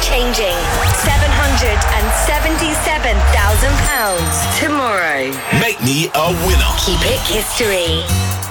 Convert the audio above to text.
changing. £777,000 tomorrow. Make me a winner. Keep it history.